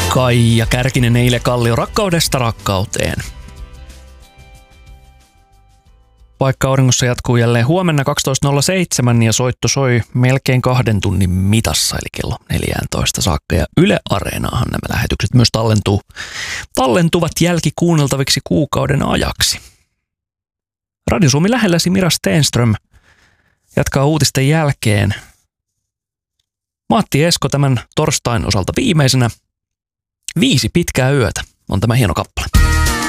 Kaija Kärkinen, Eile Kallio, Rakkaudesta rakkauteen. Paikka auringossa jatkuu jälleen huomenna 12.07 ja soitto soi melkein 2 tunnin mitassa, eli kello 14 saakka. Ja Yle Areenaahan nämä lähetykset myös tallentuvat jälkikuunneltaviksi kuukauden ajaksi. Radio Suomi lähelläsi Mira Stenström jatkaa uutisten jälkeen. Matti Esko tämän torstain osalta viimeisenä. 5 pitkää yötä on tämä hieno kappale.